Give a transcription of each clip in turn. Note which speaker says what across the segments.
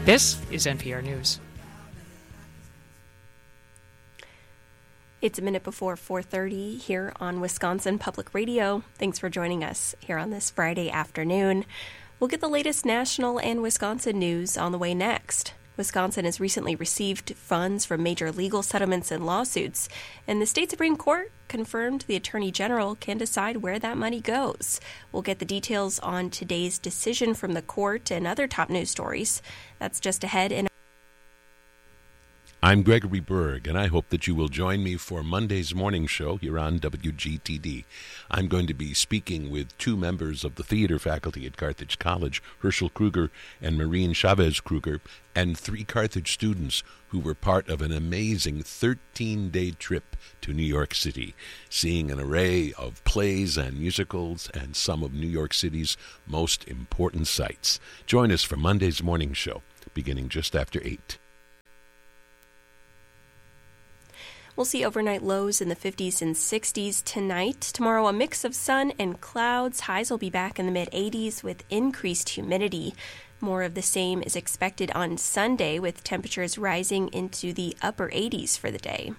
Speaker 1: This is NPR News.
Speaker 2: It's a minute before 4:30 here on Wisconsin Public Radio. Thanks for joining us here on this Friday afternoon. We'll get the latest national and Wisconsin news on the way next. Wisconsin has recently received funds from major legal settlements and lawsuits, and the state Supreme Court confirmed the Attorney General can decide where that money goes. We'll get the details on today's decision from the court and other top news stories. That's just ahead in
Speaker 3: I'm Gregory Berg, and I hope that you will join me for Monday's morning show here on WGTD. I'm going to be speaking with two members of the theater faculty at Carthage College, Herschel Kruger and Maureen Chavez Kruger, and three Carthage students who were part of an amazing 13-day trip to New York City, seeing an array of plays and musicals and some of New York City's most important sights. Join us for Monday's morning show, beginning just after 8.
Speaker 2: We'll see overnight lows in the 50s and 60s tonight. Tomorrow, a mix of sun and clouds. Highs will be back in the mid-80s with increased humidity. More of the same is expected on Sunday, with temperatures rising into the upper 80s for the day.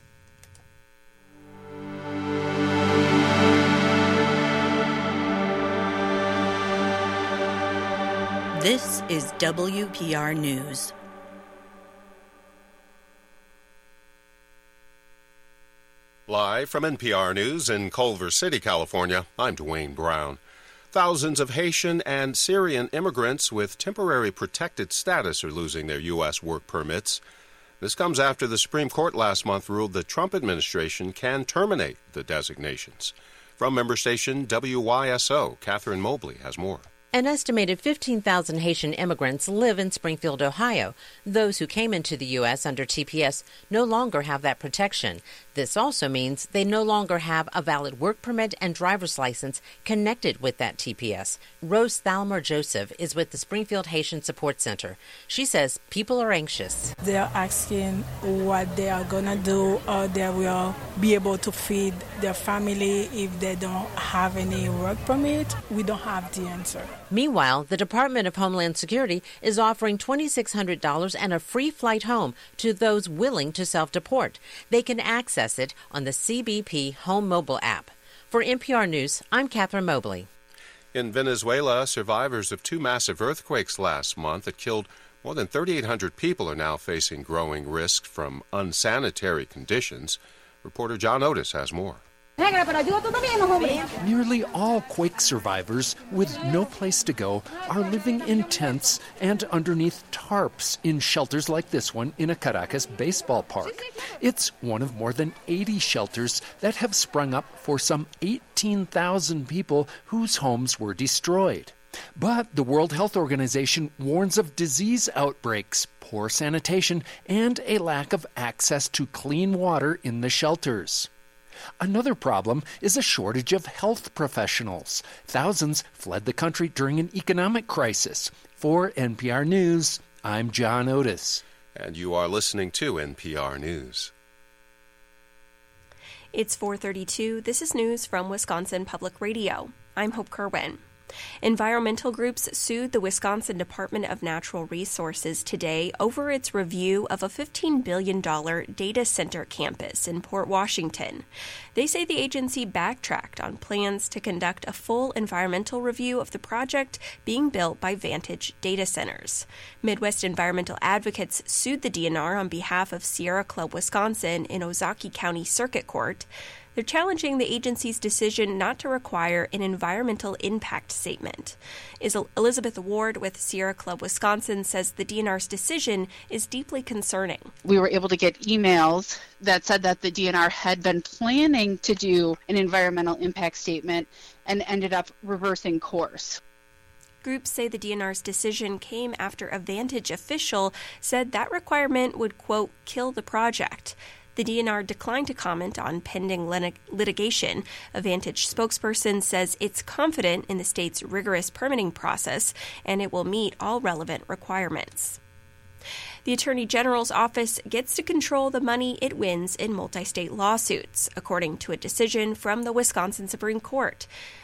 Speaker 4: This is WPR News.
Speaker 5: Live from NPR News in Culver City, California, I'm Dwayne Brown. Thousands of Haitian and Syrian immigrants with temporary protected status are losing their U.S. work permits. This comes after the Supreme Court last month ruled the Trump administration can terminate the designations. From member station WYSO, Catherine Mobley has more.
Speaker 6: An estimated 15,000 Haitian immigrants live in Springfield, Ohio. Those who came into the U.S. under TPS no longer have that protection. This also means they no longer have a valid work permit and driver's license connected with that TPS. Rose Thalmer Joseph is with the Springfield Haitian Support Center. She says people are anxious.
Speaker 7: They're asking what they are going to do, or they will be able to feed their family if they don't have any work permit. We don't have the answer.
Speaker 6: Meanwhile, the Department of Homeland Security is offering $2,600 and a free flight home to those willing to self-deport. They can access it on the CBP Home Mobile app. For NPR News, I'm Catherine Mobley.
Speaker 5: In Venezuela, survivors of two massive earthquakes last month that killed more than 3,800 people are now facing growing risks from unsanitary conditions. Reporter John Otis has more.
Speaker 8: Nearly all quake survivors with no place to go are living in tents and underneath tarps in shelters like this one in a Caracas baseball park. It's one of more than 80 shelters that have sprung up for some 18,000 people whose homes were destroyed. But the World Health Organization warns of disease outbreaks, poor sanitation, and a lack of access to clean water in the shelters. Another problem is a shortage of health professionals. Thousands fled the country during an economic crisis. For NPR News, I'm John Otis.
Speaker 5: And you are listening to NPR News.
Speaker 2: It's 4:32. This is news from Wisconsin Public Radio. I'm Hope Kerwin. Environmental groups sued the Wisconsin Department of Natural Resources today over its review of a $15 billion data center campus in Port Washington. They say the agency backtracked on plans to conduct a full environmental review of the project being built by Vantage Data Centers. Midwest environmental advocates sued the DNR on behalf of Sierra Club Wisconsin in Ozaukee County Circuit Court. They're challenging the agency's decision not to require an environmental impact statement. Elizabeth Ward with Sierra Club Wisconsin says the DNR's decision is deeply concerning.
Speaker 9: We were able to get emails that said that the DNR had been planning to do an environmental impact statement and ended up reversing course.
Speaker 2: Groups say the DNR's decision came after a Vantage official said that requirement would, quote, kill the project. The DNR declined to comment on pending litigation. A Vantage spokesperson says it's confident in the state's rigorous permitting process and it will meet all relevant requirements. The Attorney General's office gets to control the money it wins in multi-state lawsuits, according to a decision from the Wisconsin Supreme Court.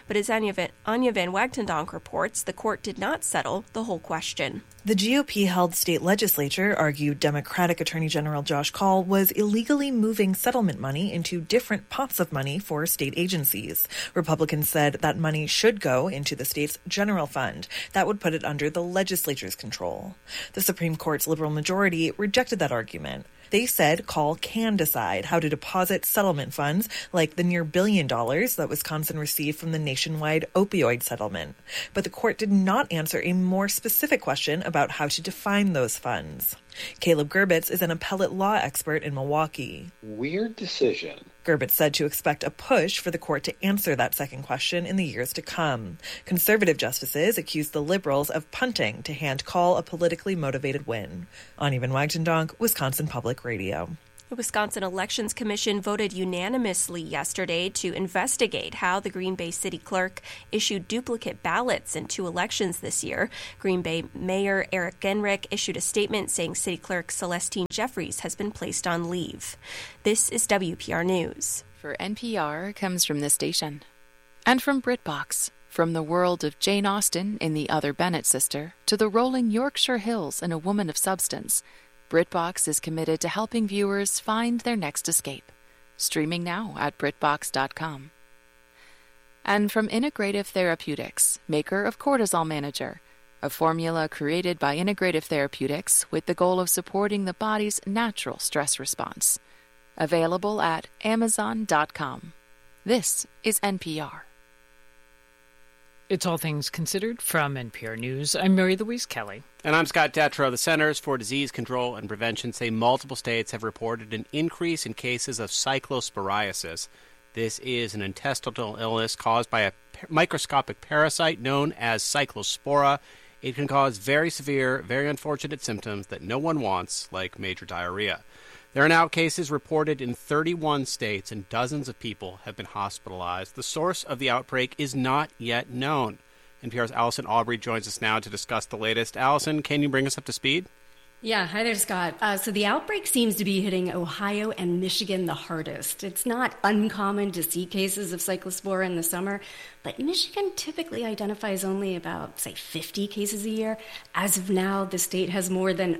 Speaker 2: But as Anya Van Wagtendonk reports, the court did not settle the whole question.
Speaker 1: The GOP-held state legislature argued Democratic Attorney General Josh Kaul was illegally moving settlement money into different pots of money for state agencies. Republicans said that money should go into the state's general fund. That would put it under the legislature's control. The Supreme Court's liberal majority rejected that argument. They said Kaul can decide how to deposit settlement funds like the near $1 billion that Wisconsin received from the nationwide opioid settlement. But the court did not answer a more specific question about how to define those funds. Caleb Gerbitz is an appellate law expert in Milwaukee.
Speaker 10: Weird decision.
Speaker 1: Gerbitz said to expect a push for the court to answer that second question in the years to come. Conservative justices accused the liberals of punting to hand Kaul a politically motivated win. Anya Van Wagtendonk, Wisconsin Public Radio.
Speaker 2: The Wisconsin Elections Commission voted unanimously yesterday to investigate how the Green Bay City Clerk issued duplicate ballots in 2 elections this year. Green Bay Mayor Eric Genrich issued a statement saying City Clerk Celestine Jeffries has been placed on leave. This is WPR News.
Speaker 11: For NPR comes from this station. And from BritBox. From the world of Jane Austen in The Other Bennett Sister to the rolling Yorkshire Hills in A Woman of Substance, BritBox is committed to helping viewers find their next escape. Streaming now at BritBox.com. And from Integrative Therapeutics, maker of Cortisol Manager, a formula created by Integrative Therapeutics with the goal of supporting the body's natural stress response. Available at Amazon.com. This is NPR.
Speaker 12: It's All Things Considered from NPR News. I'm Mary Louise Kelly.
Speaker 13: And I'm Scott Detrow. The Centers for Disease Control and Prevention say multiple states have reported an increase in cases of cyclosporiasis. This is an intestinal illness caused by a microscopic parasite known as cyclospora. It can cause very severe, very unfortunate symptoms that no one wants, like major diarrhea. There are now cases reported in 31 states, and dozens of people have been hospitalized. The source of the outbreak is not yet known. NPR's Allison Aubrey joins us now to discuss the latest. Allison, can you bring us up to speed?
Speaker 14: Yeah, hi there, Scott. So the outbreak seems to be hitting Ohio and Michigan the hardest. It's not uncommon to see cases of cyclospora in the summer, but Michigan typically identifies only about, say, 50 cases a year. As of now, the state has more than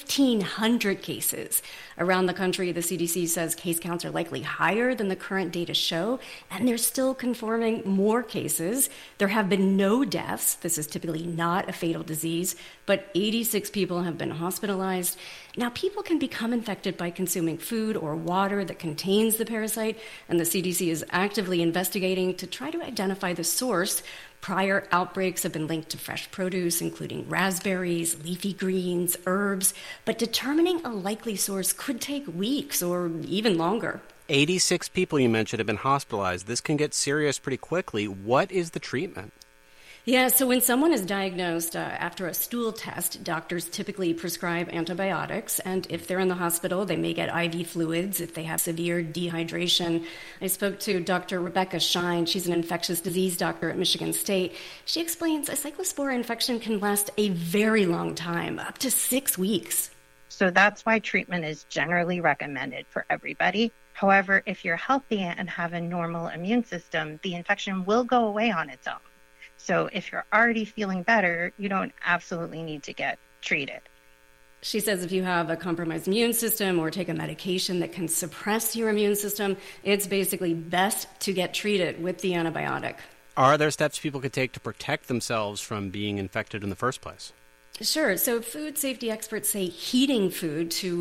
Speaker 14: 1,500 cases. Around the country, the CDC says case counts are likely higher than the current data show, and they're still confirming more cases. There have been no deaths. This is typically not a fatal disease, but 86 people have been hospitalized. Now, people can become infected by consuming food or water that contains the parasite, and the CDC is actively investigating to try to identify the source. Prior outbreaks have been linked to fresh produce, including raspberries, leafy greens, herbs, but determining a likely source could take weeks or even longer.
Speaker 13: 86 people you mentioned have been hospitalized. This can get serious pretty quickly. What is the treatment?
Speaker 14: Yeah, so when someone is diagnosed after a stool test, doctors typically prescribe antibiotics, and if they're in the hospital, they may get IV fluids if they have severe dehydration. I spoke to Dr. Rebecca Shine. She's an infectious disease doctor at Michigan State. She explains a cyclospora infection can last a very long time, up to 6 weeks.
Speaker 15: So that's why treatment is generally recommended for everybody. However, if you're healthy and have a normal immune system, the infection will go away on its own. So if you're already feeling better, you don't absolutely need to get treated.
Speaker 14: She says if you have a compromised immune system or take a medication that can suppress your immune system, it's basically best to get treated with the antibiotic.
Speaker 13: Are there steps people could take to protect themselves from being infected in the first place?
Speaker 14: Sure. So food safety experts say heating food to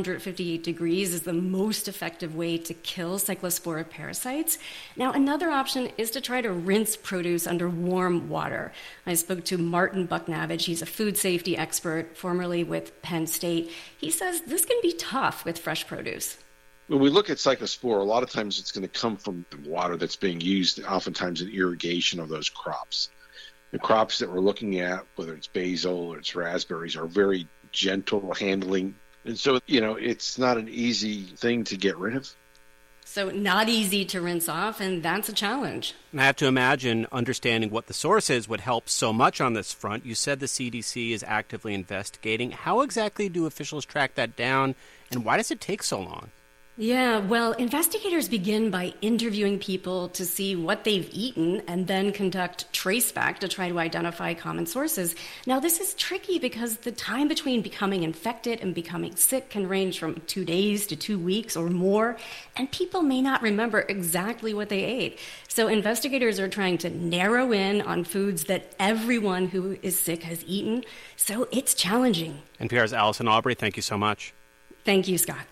Speaker 14: 158 degrees is the most effective way to kill cyclospora parasites. Now, another option is to try to rinse produce under warm water. I spoke to Martin Bucknavage. He's a food safety expert, formerly with Penn State. He says this can be tough with fresh produce.
Speaker 10: When we look at cyclospora, a lot of times it's going to come from the water that's being used, oftentimes in irrigation of those crops. The crops that we're looking at, whether it's basil or it's raspberries, are very gentle handling. And so, it's not an easy thing to get rid of.
Speaker 14: So not easy to rinse off, and that's a challenge.
Speaker 13: I have to imagine understanding what the source is would help so much on this front. You said the CDC is actively investigating. How exactly do officials track that down, and why does it take so long?
Speaker 14: Yeah, well, investigators begin by interviewing people to see what they've eaten and then conduct traceback to try to identify common sources. Now, this is tricky because the time between becoming infected and becoming sick can range from 2 days to 2 weeks or more, and people may not remember exactly what they ate. So investigators are trying to narrow in on foods that everyone who is sick has eaten, so it's challenging.
Speaker 13: NPR's Allison Aubrey, thank you so much.
Speaker 14: Thank you, Scott.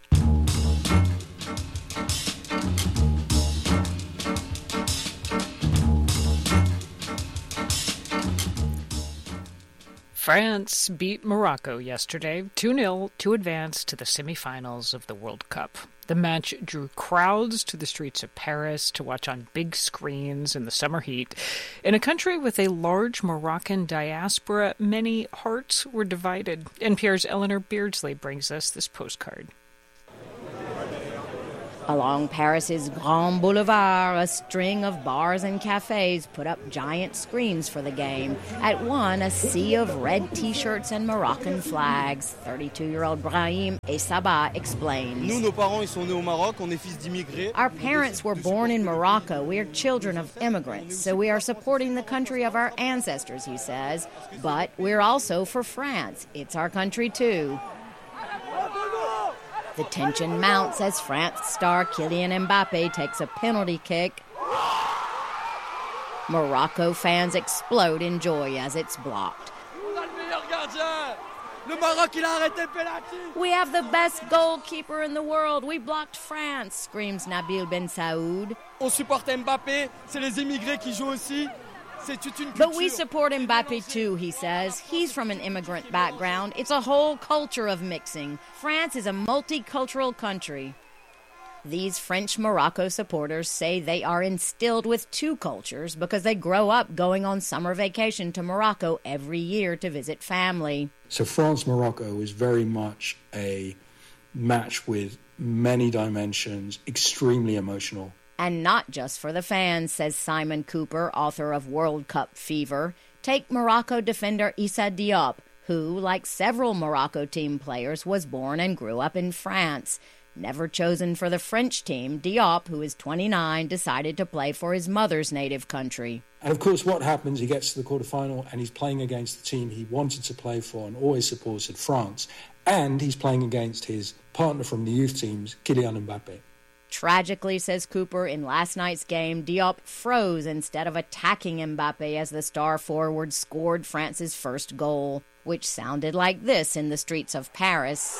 Speaker 12: France beat Morocco yesterday 2-0 to advance to the semifinals of the World Cup. The match drew crowds to the streets of Paris to watch on big screens in the summer heat. In a country with a large Moroccan diaspora, many hearts were divided. NPR's Eleanor Beardsley brings us this postcard.
Speaker 16: Along Paris's Grand Boulevard, a string of bars and cafes put up giant screens for the game. At one, a sea of red T-shirts and Moroccan flags. 32-year-old Brahim Essaba explains. Our parents were born in Morocco. We are children of immigrants, so we are supporting the country of our ancestors, he says. But we're also for France. It's our country, too. The tension mounts as France star Kylian Mbappe takes a penalty kick. Morocco fans explode in joy as it's blocked. We have the best goalkeeper in the world. We blocked France, screams Nabil Ben Saoud.
Speaker 17: On supporte Mbappé, c'est les immigrés qui jouent aussi.
Speaker 16: But we support Mbappe too, he says. He's from an immigrant background. It's a whole culture of mixing. France is a multicultural country. These French Morocco supporters say they are instilled with two cultures because they grow up going on summer vacation to Morocco every year to visit family.
Speaker 18: So France-Morocco is very much a match with many dimensions, extremely emotional.
Speaker 16: And not just for the fans, says Simon Cooper, author of World Cup Fever. Take Morocco defender Issa Diop, who, like several Morocco team players, was born and grew up in France. Never chosen for the French team, Diop, who is 29, decided to play for his mother's native country.
Speaker 18: And of course, what happens, he gets to the quarterfinal and he's playing against the team he wanted to play for and always supported, France. And he's playing against his partner from the youth teams, Kylian Mbappe.
Speaker 16: Tragically, says Cooper, in last night's game, Diop froze instead of attacking Mbappe as the star forward scored France's first goal, which sounded like this in the streets of Paris.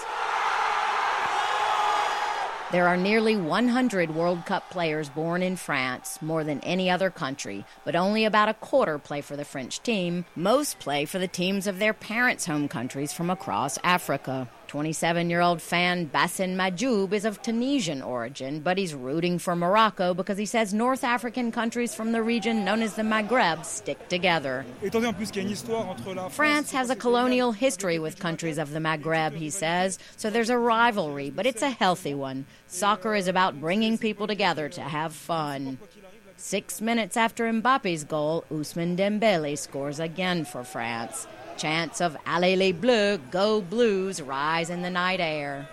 Speaker 16: There are nearly 100 World Cup players born in France, more than any other country, but only about a quarter play for the French team. Most play for the teams of their parents' home countries from across Africa. 27-year-old fan Bassem Majoub is of Tunisian origin, but he's rooting for Morocco because he says North African countries from the region known as the Maghreb stick together. France has a colonial history with countries of the Maghreb, he says, so there's a rivalry, but it's a healthy one. Soccer is about bringing people together to have fun. 6 minutes after Mbappe's goal, Ousmane Dembele scores again for France. Chants of Allez les Bleus, Go Blues rise in the night air.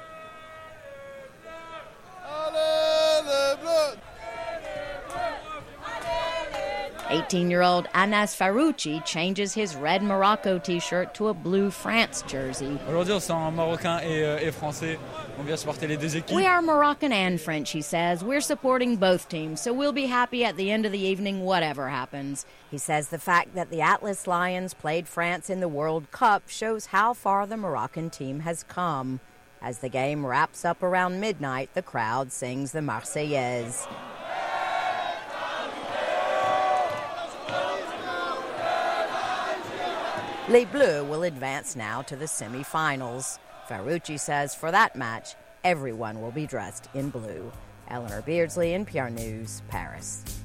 Speaker 16: Allez les Bleus! 18-year-old Anas Farouchi changes his red Morocco T-shirt to a blue France jersey. We are Moroccan and French, he says. We're supporting both teams, so we'll be happy at the end of the evening, whatever happens. He says the fact that the Atlas Lions played France in the World Cup shows how far the Moroccan team has come. As the game wraps up around midnight, the crowd sings the Marseillaise. Les Bleus will advance now to the semifinals. Farouchi says for that match, everyone will be dressed in blue. Eleanor Beardsley, NPR News, Paris.